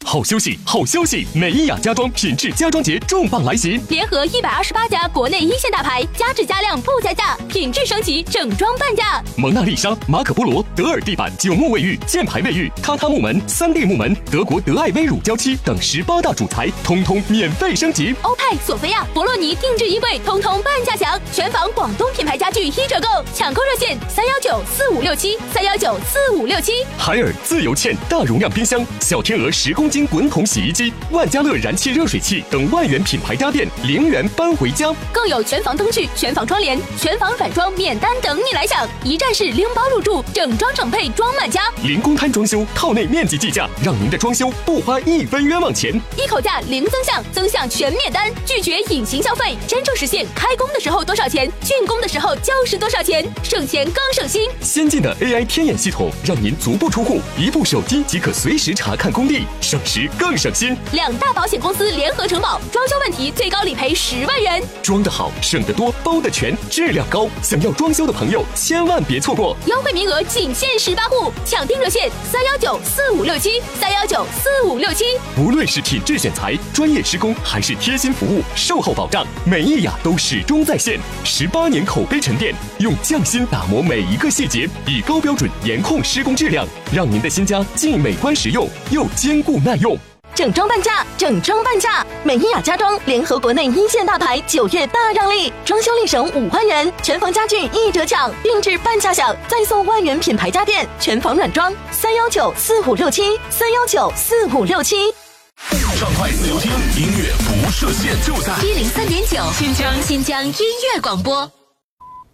好休息，好消息！美伊雅家装品质家装节重磅来袭， 联合128家国内一线大牌，加质加量不加价，品质升级，整装半价。 蒙娜丽莎、马可波罗、德尔地板、9木卫浴、箭牌卫浴、榻榻木门、3D 木门、德国德爱威乳胶漆等18大主材，通通免费升级。 欧派、索菲亚、博洛尼定制衣柜，通通半价享。全房广东品牌家具1折购，抢购热线3194567，3194567。 海尔自由嵌大容量冰箱、小天鹅10公斤滚筒洗衣机、万家乐燃气热水器等万元品牌家电0元搬回家， 更有全房灯具、全房窗帘、全房软装免单等你来享，一站式拎包入住，整装整配装满家， 零公摊装修，套内面积计价，让您的装修不花1分冤枉钱， 一口价零增项，增项全免单，拒绝隐形消费，真正实现开工的时候多少钱，竣工的时候就是多少钱，省钱更省心。 先进的 AI 天眼系统，让您足不出户，一部手机即可随时查看工地，省时更省心。 2大保险公司联合承保，装修问题最高理赔10万元。 装得好，省得多，包得全，质量高。想要装修的朋友，千万别错过， 优惠名额仅限18户，抢订热线3194567，3194567。 无论是品质选材、专业施工，还是贴心服务、售后保障，美伊雅都始终在线。18年口碑沉淀，用匠心打磨每一个细节，以高标准严控施工质量，让您的新家既美观实用，又坚固耐用。 整装半价，整装半价！美伊雅家装联合国内一线大牌，9月大让利，装修立省5万元，全房家具1折抢，定制半价享，再送万元品牌家电，全房软装，3194567，3194567。 畅快自由听，音乐不设限，就在 103.9，新疆音乐广播。